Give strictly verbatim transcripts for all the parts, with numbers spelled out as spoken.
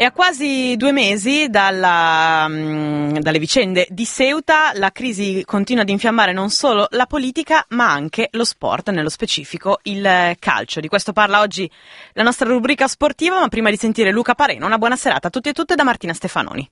E a quasi due mesi dalla, mh, dalle vicende di Ceuta, la crisi continua ad infiammare non solo la politica, ma anche lo sport, nello specifico il calcio. Di questo parla oggi la nostra rubrica sportiva, ma prima di sentire Luca Pareno, una buona serata a tutti e tutte da Martina Stefanoni.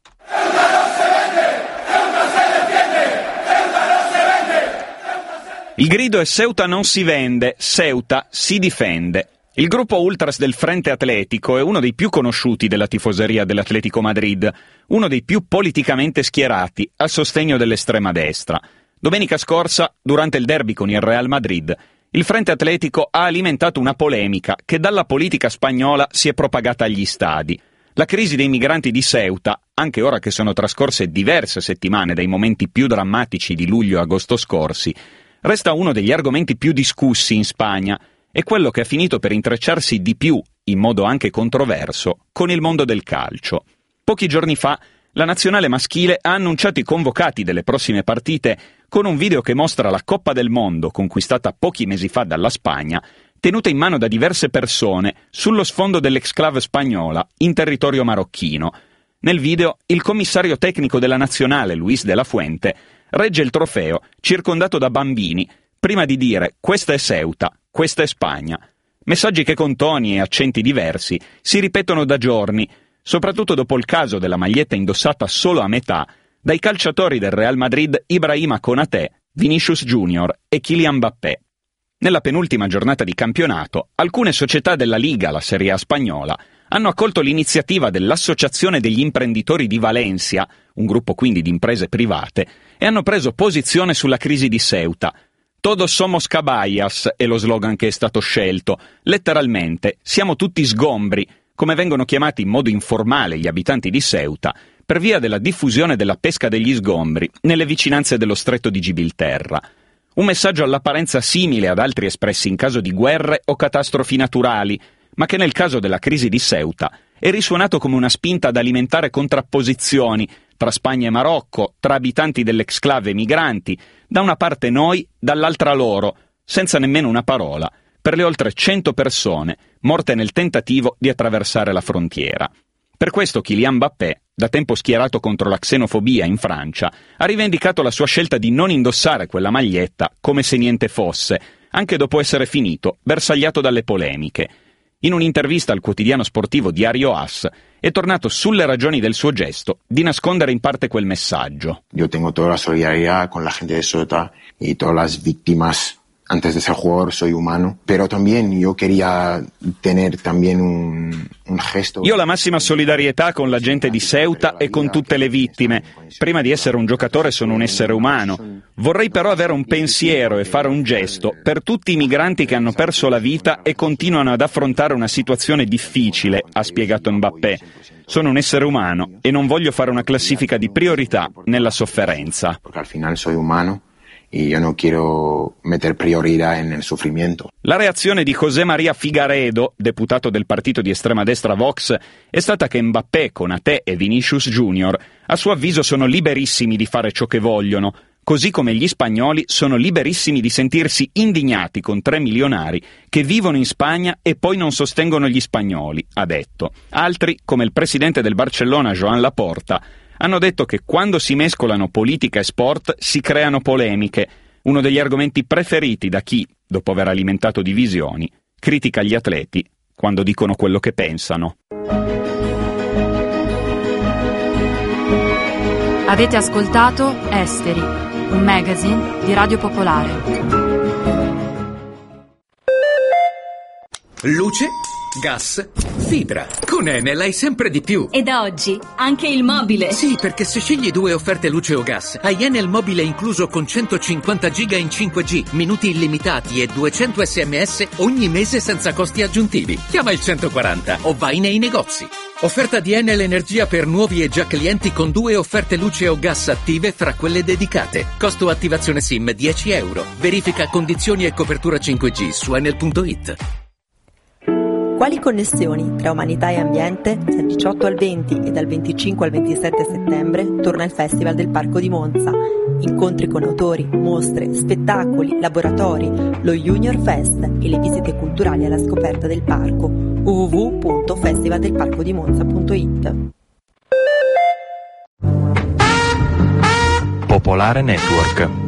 Il grido è Ceuta non si vende, Ceuta si difende. Il gruppo Ultras del Frente Atletico è uno dei più conosciuti della tifoseria dell'Atletico Madrid, uno dei più politicamente schierati a sostegno dell'estrema destra. Domenica scorsa, durante il derby con il Real Madrid, il Frente Atletico ha alimentato una polemica che dalla politica spagnola si è propagata agli stadi. La crisi dei migranti di Ceuta, anche ora che sono trascorse diverse settimane dai momenti più drammatici di luglio e agosto scorsi, resta uno degli argomenti più discussi in Spagna e quello che ha finito per intrecciarsi di più, in modo anche controverso, con il mondo del calcio. Pochi giorni fa, la nazionale maschile ha annunciato i convocati delle prossime partite con un video che mostra la Coppa del Mondo, conquistata pochi mesi fa dalla Spagna, tenuta in mano da diverse persone sullo sfondo dell'exclave spagnola in territorio marocchino. Nel video, il commissario tecnico della nazionale, Luis de la Fuente, regge il trofeo, circondato da bambini, prima di dire «Questa è Ceuta, questa è Spagna». Messaggi che con toni e accenti diversi si ripetono da giorni, soprattutto dopo il caso della maglietta indossata solo a metà dai calciatori del Real Madrid Ibrahima Konaté, Vinicius Junior e Kylian Mbappé. Nella penultima giornata di campionato, alcune società della Liga, la Serie A spagnola, hanno accolto l'iniziativa dell'Associazione degli Imprenditori di Valencia, un gruppo quindi di imprese private, e hanno preso posizione sulla crisi di Ceuta. Todos somos caballas è lo slogan che è stato scelto. Letteralmente, siamo tutti sgombri, come vengono chiamati in modo informale gli abitanti di Ceuta, per via della diffusione della pesca degli sgombri nelle vicinanze dello stretto di Gibilterra. Un messaggio all'apparenza simile ad altri espressi in caso di guerre o catastrofi naturali, ma che nel caso della crisi di Ceuta è risuonato come una spinta ad alimentare contrapposizioni tra Spagna e Marocco, tra abitanti dell'exclave e migranti, da una parte noi, dall'altra loro, senza nemmeno una parola, per le oltre cento persone morte nel tentativo di attraversare la frontiera. Per questo Kylian Mbappé, da tempo schierato contro la xenofobia in Francia, ha rivendicato la sua scelta di non indossare quella maglietta come se niente fosse, anche dopo essere finito, bersagliato dalle polemiche. In un'intervista al quotidiano sportivo Diario As, è tornato sulle ragioni del suo gesto di nascondere in parte quel messaggio. Yo tengo toda la solidaridad con la gente de Ceuta y todas las víctimas. Antes de ser jugador soy humano, pero también yo quería tener también un, un gesto. Io ho la massima solidarietà con la gente di Ceuta e con tutte le vittime. Prima di essere un giocatore sono un essere umano. Vorrei però avere un pensiero e fare un gesto per tutti i migranti che hanno perso la vita e continuano ad affrontare una situazione difficile, ha spiegato Mbappé. Sono un essere umano e non voglio fare una classifica di priorità nella sofferenza. Perché al final soy umano. Y yo no quiero meter prioridad en el sufrimiento. La reazione di José María Figaredo, deputato del partito di estrema destra Vox, è stata che Mbappé, Konaté e Vinicius Junior a suo avviso sono liberissimi di fare ciò che vogliono, così come gli spagnoli sono liberissimi di sentirsi indignati con tre milionari che vivono in Spagna e poi non sostengono gli spagnoli, ha detto. Altri, come il presidente del Barcellona Joan Laporta, hanno detto che quando si mescolano politica e sport si creano polemiche, uno degli argomenti preferiti da chi, dopo aver alimentato divisioni, critica gli atleti quando dicono quello che pensano. Avete ascoltato Esteri, un magazine di Radio Popolare. Luce, gas, fibra. Con Enel hai sempre di più. E da oggi anche il mobile. Sì, perché se scegli due offerte luce o gas, hai Enel mobile incluso con centocinquanta giga in cinque G, minuti illimitati e duecento sms ogni mese senza costi aggiuntivi. Chiama il centoquaranta o vai nei negozi. Offerta di Enel Energia per nuovi e già clienti con due offerte luce o gas attive fra quelle dedicate. Costo attivazione SIM dieci euro. Verifica condizioni e copertura cinque G su enel punto it. Quali connessioni tra umanità e ambiente? Dal diciotto al venti e dal venticinque al ventisette settembre torna il Festival del Parco di Monza. Incontri con autori, mostre, spettacoli, laboratori, lo Junior Fest e le visite culturali alla scoperta del parco. w w w punto festival del parco di monza punto i t. Popolare Network.